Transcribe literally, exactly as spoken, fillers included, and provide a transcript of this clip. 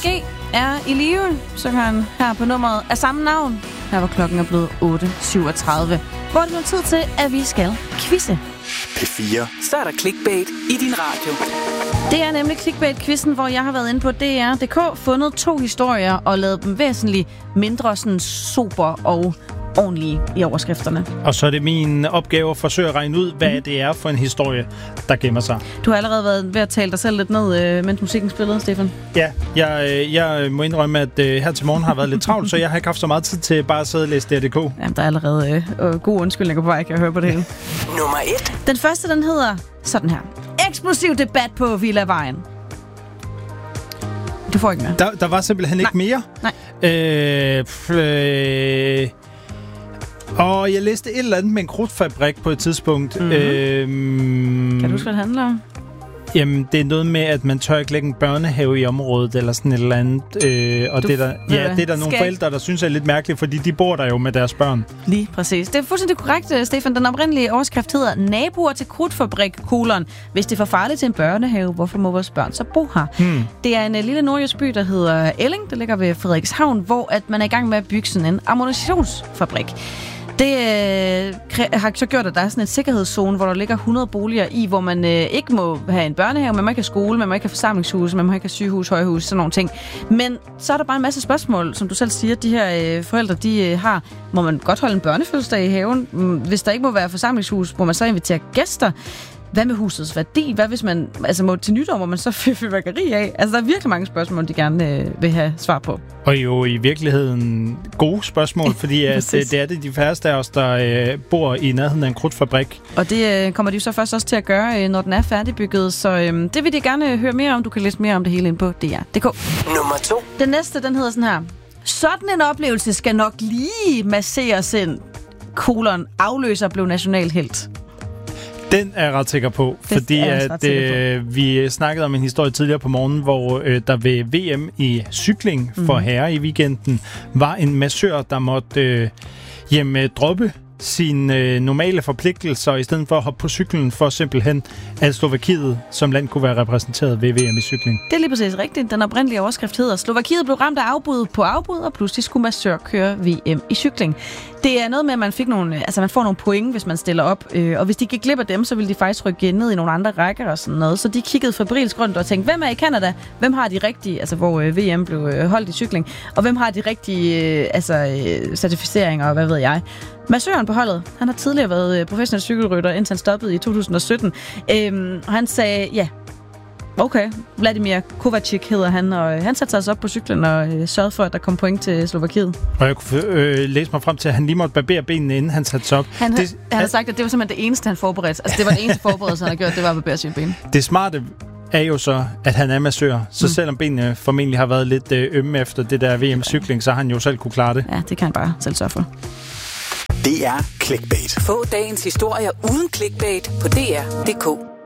G er i live, så kan han her på nummeret af samme navn. Her var klokken er blevet otte syvogtredive. Hvor er det nu tid til, at vi skal quizze. P fire. Så er der clickbait i din radio. Det er nemlig clickbait-quizzen, hvor jeg har været inde på D R punktum d k, fundet to historier og lavet dem væsentligt mindre sådan super og ordentlige i overskrifterne. Og så er det min opgave at forsøge at regne ud, hvad mm. det er for en historie, der gemmer sig. Du har allerede været ved at tale dig selv lidt ned, øh, mens musikken spillede, Stefan. Ja, jeg, jeg må indrømme, at øh, her til morgen har været lidt travlt, så jeg har ikke haft så meget tid til bare at sidde og læse D R punktum d k. Jamen, der er allerede øh, gode undskyldninger på vej, kan jeg høre på det hele. Nummer et. Den første, den hedder sådan her. Eksplosiv debat på Villavejen. Du får ikke mere. Der, der var simpelthen Nej. ikke mere? Nej. Øh, pff, øh, og jeg læste et eller andet med en krudtfabrik på et tidspunkt. Mm-hmm. Øh, kan du huske, hvad det handler om? Jamen, det er noget med, at man tør ikke lægge en børnehave i området, eller sådan et eller andet. Øh, og du, det er der, ja, det er der nogle skal... forældre, der synes er lidt mærkeligt, fordi de bor der jo med deres børn. Lige præcis. Det er fuldstændig korrekt, Stefan. Den oprindelige overskrift hedder naboer til krudtfabrik, kolon. Hvis det er for farligt til en børnehave, hvorfor må vores børn så bo her? Hmm. Det er en uh, lille nordjysk by, der hedder Elling, der ligger ved Frederikshavn, hvor at man er i gang med at bygge sådan en ammunitionsfabrik. Det øh, har så gjort, at der er sådan en sikkerhedszone, hvor der ligger hundrede boliger i, hvor man øh, ikke må have en børnehave, man må ikke have skole, man må ikke have forsamlingshus, man må ikke have sygehus, højhus, sådan nogle ting. Men så er der bare en masse spørgsmål, som du selv siger, de her øh, forældre, de øh, har. Må man godt holde en børnefødselsdag i haven? Hvis der ikke må være forsamlingshus, må man så invitere gæster? Hvad med husets værdi? Hvad hvis man altså må til nytår, må man så fyre fyrværkeri af? Altså, der er virkelig mange spørgsmål, de gerne øh, vil have svar på. Og jo i virkeligheden gode spørgsmål, fordi at, det, det er det de færreste af os, der øh, bor i nærheden af en krudtfabrik. Og det øh, kommer de jo så først også til at gøre, øh, når den er færdigbygget. Så øh, det vil de gerne høre mere om. Du kan læse mere om det hele inde på D R punktum d k. Nummer to. Den næste, den hedder sådan her. Sådan en oplevelse skal nok lige masseres ind. Kolon afløser blev nationalhelt. Den er jeg ret sikker på, det fordi at øh, vi snakkede om en historie tidligere på morgenen, hvor øh, der ved V M i cykling for mm. herrer i weekenden var en massør, der måtte øh, hjemme droppe sine øh, normale forpligtelser, i stedet for at hoppe på cyklen, for simpelthen at Slovakiet som land kunne være repræsenteret ved V M i cykling. Det er lige præcis rigtigt. Den oprindelige overskrift hedder: Slovakiet blev ramt af afbud på afbud, og pludselig skulle massør køre V M i cykling. Det er noget med, at man fik nogle, altså man får nogle point, hvis man stiller op, øh, og hvis de gik glip af dem, så ville de faktisk rykke ned i nogle andre rækker og sådan noget. Så de kiggede febrilsk rundt og tænkte, hvem er i Canada? Hvem har de rigtige, altså hvor øh, V M blev øh, holdt i cykling, og hvem har de rigtige øh, altså øh, certificeringer og hvad ved jeg? Massøren på holdet, han har tidligere været øh, professionel cykelrytter, indtil han stoppede i to tusind og sytten. Øhm, og han sagde, ja, okay, Vladimir Kovacic hedder han, og han satte sig altså op på cyklen og øh, sørgede for, at der kom point til Slovakiet. Og jeg kunne øh, læse mig frem til, at han lige måtte barbere benene, inden han satte sig op. Han, det, han, han har sagt, at det var simpelthen det eneste, han forberedte. Altså, det var det eneste forberedelse, han har gjort, det var at barbere sine ben. Det smarte er jo så, at han er massør. Så mm. selvom benene formentlig har været lidt øh, ømme efter det der V M-cykling, så har han jo selv kunne klare det. Ja, det kan han bare selv sørge for. Det er clickbait. Få dagens historier uden clickbait på D R punktum d k.